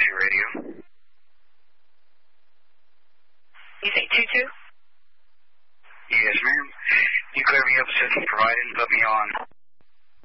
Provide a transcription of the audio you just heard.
Radio. You say 22? Yes, ma'am. You clear me up, system provided, and put me on.